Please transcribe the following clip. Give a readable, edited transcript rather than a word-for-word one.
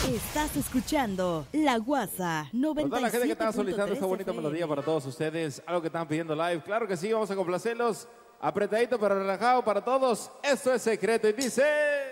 Estás escuchando La Guasa 97.3 Toda la gente que está solicitando esta bonita FM. melodía para todos ustedes, algo que están pidiendo live, claro que sí, vamos a complacerlos. Apretadito pero relajado para todos, esto es Secreto y dice...